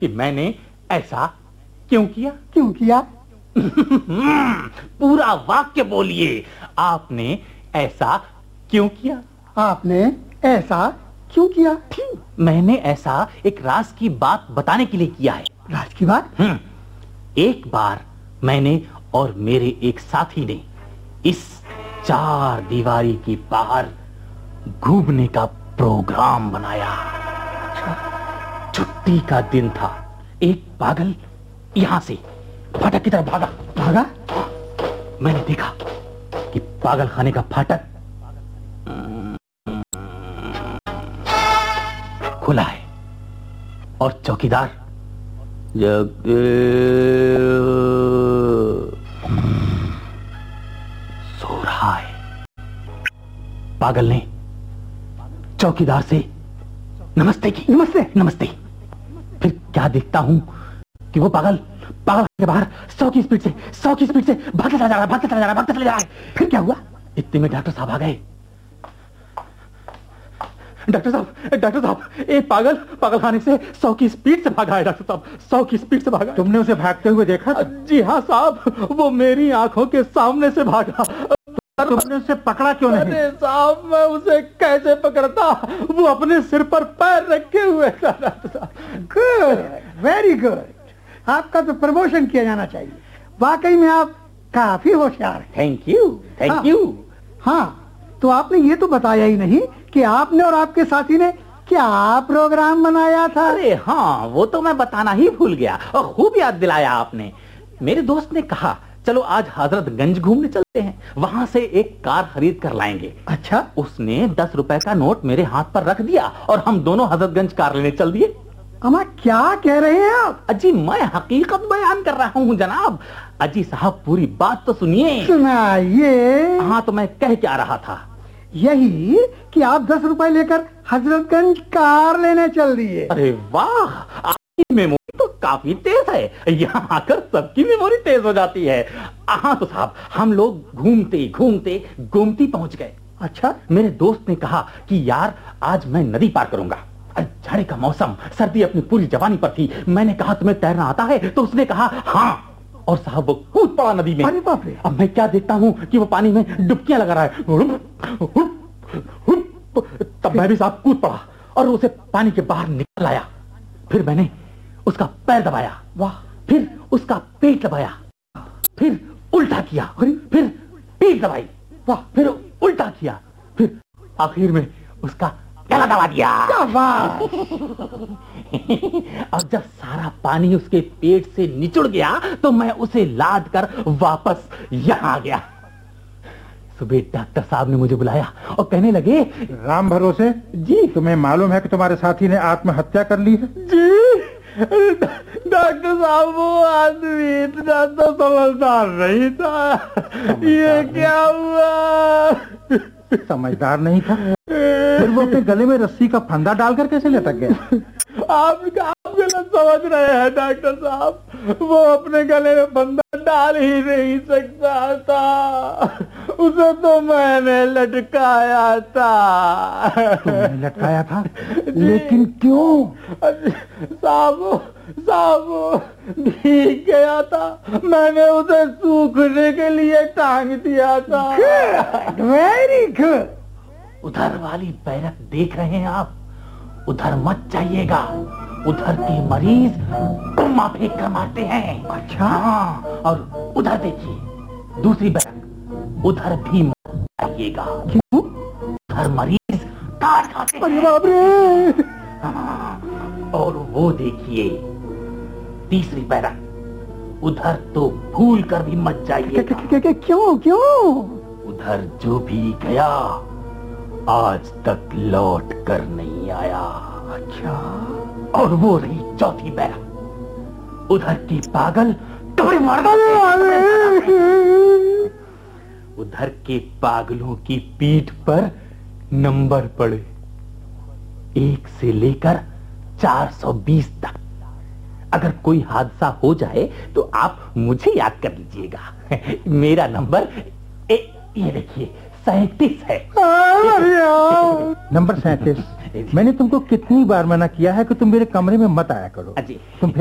कि मैंने ऐसा क्यों किया? क्यों किया? पूरा वाक्य बोलिए। आपने ऐसा क्यों किया? आपने ऐसा क्यों किया? मैंने ऐसा एक राज की बात बताने के लिए किया है। राज की बात? एक बार मैंने और मेरे एक साथी ने इस 4 दीवारी के बाहर घूमने का प्रोग्राम बनाया। छुट्टी का दिन था। एक पागल यहां से फाटक की तरफ भागा। मैंने देखा कि पागल खाने का फाटक खुला है और चौकीदार सो रहा है। पागल ने चौकीदार से नमस्ते की। नमस्ते। फिर क्या देखता हूं कि वो पागल के बाहर 100 की स्पीड से भागता चला जा रहा है। फिर क्या हुआ? इतने में डॉक्टर साहब आ गए। डॉक्टर साहब, एक पागल खाने से 100 की स्पीड से भागा है। डॉक्टर साहब, 100 की स्पीड से भागा। तुमने उसे भागते हुए देखा? जी हाँ साहब, वो मेरी आंखों के सामने से भागा। तुमने उसे पकड़ा क्यों नहीं? अरे साहब, मैं उसे कैसे पकड़ता? वो अपने सिर पर पैर रखे हुए था। Good, very good. आपका तो प्रमोशन किया जाना चाहिए। वाकई में आप काफी होशियार हैं। Thank you. हाँ, तो आपने ये तो बताया ही नहीं कि आपने और आपके साथी ने क्या प्रोग्राम बनाया था? अरे हाँ, वो तो मैं बताना ही भूल गया और खूब याद दिलाया आपने। मेरे दोस्त ने कहा चलो आज हजरतगंज घूमने चलते हैं, वहां से एक कार खरीद कर लाएंगे। अच्छा। उसने 10 रुपए का नोट मेरे हाथ पर रख दिया और हम दोनों हजरतगंज कार लेने चल दिए। अम्मा, क्या कह रहे हैं आप? अजी, मैं हकीकत बयान कर रहा हूँ जनाब। अजी साहब, पूरी बात तो सुनिए। सुनाइए। हाँ, तो मैं कह क्या रहा था? यही कि आप 10 रुपए लेकर हजरतगंज कार लेने चल दिए। अरे वाह, आपकी मेमोरी तो काफी तेज है। यहाँ आकर सबकी मेमोरी तेज हो जाती है। हाँ तो साहब, हम लोग घूमते घूमते गोमती पहुंच गए। अच्छा। मेरे दोस्त ने कहा कि यार आज मैं नदी पार करूंगा। जाड़े का मौसम, सर्दी अपनी पूरी जवानी पर थी। मैंने कहा तुम्हें तैरना आता है? तो उसने कहा हाँ, और साहब वो कूद पड़ा नदी में। अरे बाप रे। अब मैं क्या देखता हूँ कि वो पानी में डुबकियां लगा रहा है। तब मैं भी साहब कूद पड़ा और उसे पानी के बाहर निकल आया। फिर मैंने उसका पैर दबाया, वाह, फिर उसका पेट दबाया, फिर उल्टा किया, फिर पीठ दबाई, वाह, फिर उल्टा किया, फिर आखिर में उसका गला दबा दिया। अब जब सारा पानी उसके पेट से निचुड़ गया तो मैं उसे लाद कर वापस यहाँ आ गया। सुबह डॉक्टर साहब ने मुझे बुलाया और कहने लगे, राम भरोसे जी, तुम्हें मालूम है कि तुम्हारे साथी ने आत्महत्या कर ली है? जी डॉक्टर साहब, वो आदमी इतना तो समझदार नहीं था। ये क्या हुआ? समझदार नहीं था? फिर वो अपने गले में रस्सी का फंदा डालकर कैसे लटक गया? आप गलत समझ रहे हैं डॉक्टर साहब। वो अपने गले में फंदा डाल ही नहीं सकता था, उसे तो मैंने लटकाया था। तुमने लटकाया था? लेकिन क्यों? साहब भीग गया था, मैंने उसे सूखने के लिए टांग दिया था। Very good. उधर वाली बैरक देख रहे हैं आप? उधर मत जाइएगा, उधर के मरीज गुम्मा फेंक कर मारते हैं। अच्छा। हाँ, और उधर देखिए दूसरी बैरक, उधर भी मत जाइएगा। क्यों? उधर मरीज काट खाते हैं। अरे बाप रे। हाँ, और वो देखिए तीसरी बैरक, उधर तो भूल कर भी मत जाइएगा। क्यों? उधर जो भी गया आज तक लौट कर नहीं आया। अच्छा। और वो रही चौथी बैरक, उधर की पागल कभी मर उधर के पागलों की पीठ पर नंबर पड़े 1 से लेकर 420 तक। अगर कोई हादसा हो जाए तो आप मुझे याद कर लीजिएगा। मेरा नंबर ये देखिए 37 है। नंबर 37। मैंने तुमको कितनी बार मना किया है कि तुम मेरे कमरे में मत आया करो। जी। तुम